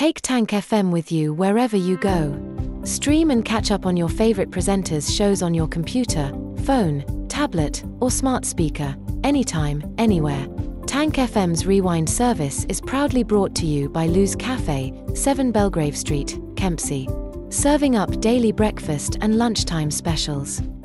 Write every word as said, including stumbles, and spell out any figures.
Take Tank F M with you wherever you go. Stream and catch up on your favorite presenters' shows on your computer, phone, tablet, or smart speaker, anytime, anywhere. Tank F M's Rewind service is proudly brought to you by Lou's Cafe, seven Belgrave Street, Kempsey. Serving up daily breakfast and lunchtime specials.